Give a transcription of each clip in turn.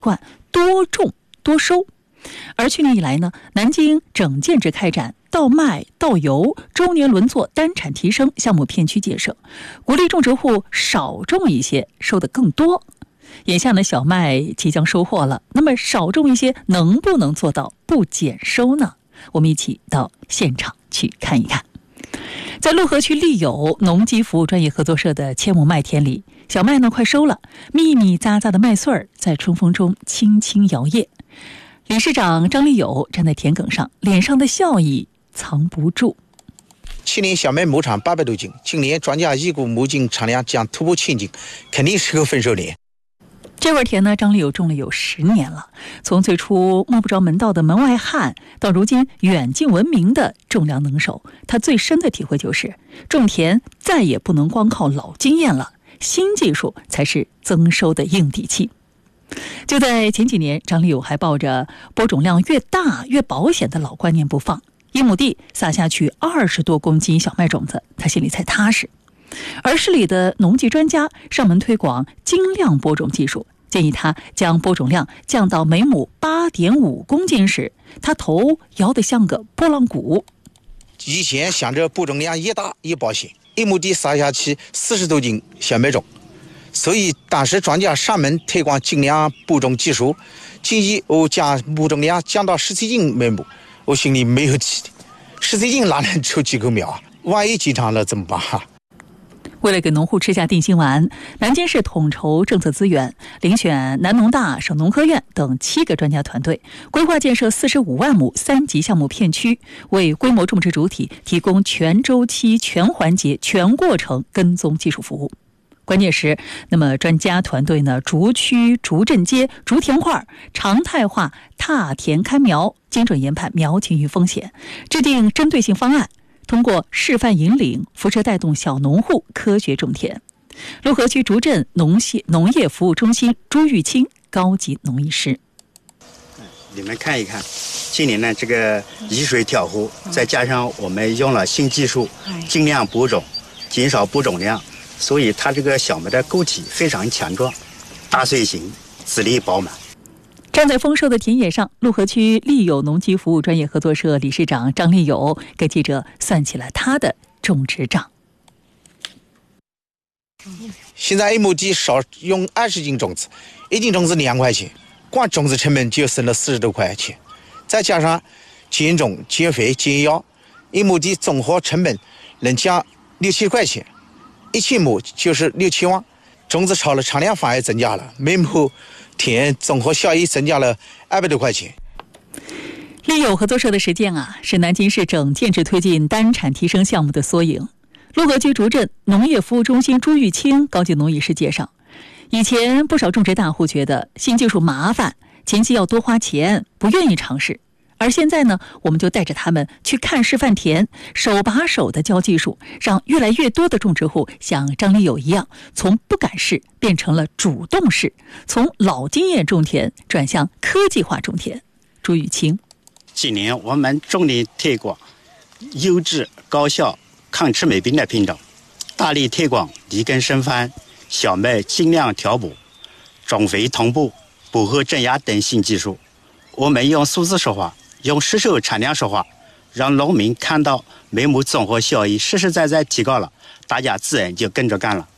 惯多种多收。而去年以来呢，南京整建制开展稻麦、稻油周年轮作单产提升项目片区建设，鼓励种植户少种一些，收得更多。眼下呢，小麦即将收获了，那么少种一些能不能做到不减收呢？我们一起到现场去看一看。在潞河区利友农机服务专业合作社的千亩麦田里，小麦呢快收了，密密匝匝的麦穗儿在春风中轻轻摇曳。理事长张立友站在田埂上，脸上的笑意藏不住。 去年小麦亩产800多斤，今年专家预估亩净产量将突破1000斤，肯定是个丰收年。 这块田呢，张立友种了有10年了，从最初摸不着门道的门外汉，到如今远近闻名的种粮能手，他最深的体会就是，种田再也不能光靠老经验了，新技术才是增收的硬底气。就在前几年，张立友还抱着播种量越大越保险的老观念不放，1亩地撒下去20多公斤小麦种子，他心里才踏实。而市里的农技专家上门推广精量播种技术，建议他将播种量降到每亩8.5公斤时，他头摇得像个拨浪鼓。 以前想着播种量越大越保险，1亩地撒下去40多斤小麦种，所以当时专家上门推广精量播种技术，建议我将播种量降到17斤每亩。我心里没有底，17斤哪能出几口苗啊？万一经常了怎么办啊？ 为了给农户吃下定心丸，南京市统筹政策资源，遴选南农大、省农科院等7个专家团队，规划建设45万亩3级项目片区，为规模种植主体提供全周期、全环节、全过程跟踪技术服务。关键是，那么专家团队呢，逐区、逐镇街、逐田块，常态化踏田看苗，精准研判苗情与风险，制定针对性方案，通过示范引领，辐射带动小农户科学种田。潞河区竹镇农业服务中心朱玉清高级农艺师， 你们看一看，今年呢这个雨水调和，再加上我们用了新技术，尽量播种，减少播种量，所以它这个小麦的个体非常强壮，大穗型，籽粒饱满。 站在丰收的田野上，潞河区利友农机服务专业合作社理事长张立友给记者算起了他的种植账。 现在1亩地少用20斤种子，1斤种子2块钱，光种子成本就省了40多块钱，再加上减种、减肥、减药，1亩地综合成本能降6、7块钱，1000亩就是6、7万。种子少了，产量反而增加了，每亩田综合效益增加了200多块钱。 利友合作社的实践啊，是南京市整建制推进单产提升项目的缩影。潞河区竹镇农业服务中心朱玉清高级农艺师介绍，以前不少种植大户觉得新技术麻烦，前期要多花钱，不愿意尝试。而现在呢，我们就带着他们去看示范田，手把手的教技术，让越来越多的种植户像张立友一样，从不敢试变成了主动试，从老经验种田转向科技化种田。朱玉清， 今年我们重点推广优质、高效、抗吃霉病的品种，大力推广离根生番、小麦精量调补、种肥同步、补荷镇压等新技术。我们用数字说话，用实手产量说话，让农民看到每亩综合效益实实在在提高了，大家自然就跟着干了。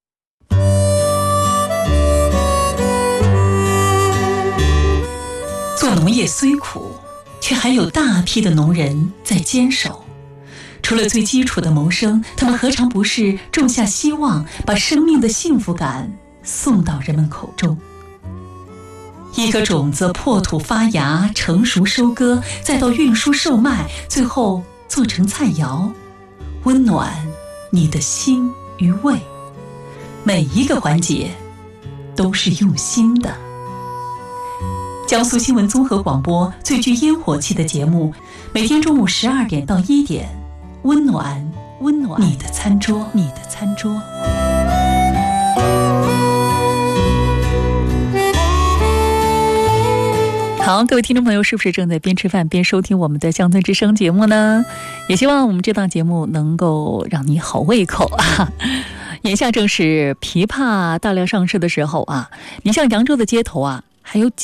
做农业虽苦，却还有大批的农人在坚守。除了最基础的谋生，他们何尝不是种下希望，把生命的幸福感送到人们口中。一颗种子破土发芽，成熟收割，再到运输售卖，最后做成菜肴，温暖你的心与胃。每一个环节都是用心的。江苏新闻综合广播最具烟火气的节目，每天中午12点到1点，温暖你的餐桌，你的餐桌。好，各位听众朋友，是不是正在边吃饭边收听我们的乡村之声节目呢？也希望我们这档节目能够让你好胃口啊！眼下正是枇杷大量上市的时候啊，你像扬州的街头啊， 还有